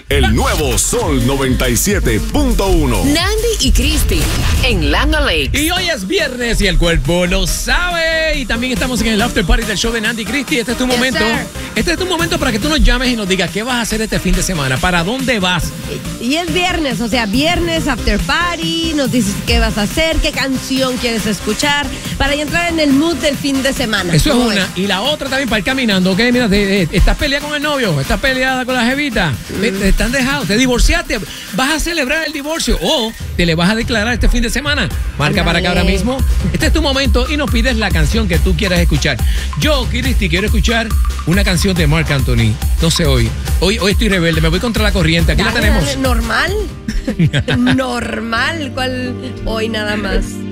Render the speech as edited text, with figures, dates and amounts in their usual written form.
el nuevo Sol 97.1. Nandy y Cristi en Land O'Lakes. Y hoy es viernes y el cuerpo lo sabe. Y también estamos en el after party del show de Nandy y Cristi. Este es tu momento. Sir. Este es tu momento para que tú nos llames y nos digas qué vas a hacer este fin de semana. ¿Para dónde vas? Y es viernes, o sea, viernes, after party, nos dices qué vas a hacer, qué canción quieres escuchar, para ya entrar en el mood del fin de semana. Eso es ¿Cómo una. Y la otra también para ir caminando. Ok, mira, estás peleada con el novio, estás peleada con la jevita, te están dejando, te divorciaste, vas a celebrar el divorcio o te le vas a declarar este fin de semana. Marca para acá ahora mismo. Este es tu momento y nos pides la canción que tú quieras escuchar. Yo, Cristi, quiero escuchar una canción de Marc Anthony. No sé hoy. Hoy estoy rebelde, me voy contra la corriente. Aquí la Dale, tenemos. dale, normal. Normal, ¿cuál? Hoy nada más.